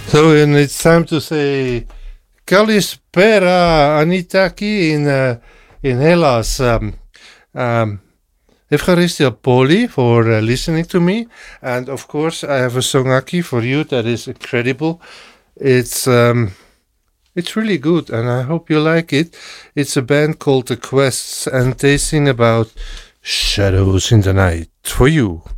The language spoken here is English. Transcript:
So, and it's time to say Kalispera, Anitaki in Hellas. Evcharistia Poli for listening to me. And of course, I have a song, Aki, for you that is incredible. It's really good, and I hope you like it. It's a band called The Quests, and they sing about shadows in the night for you.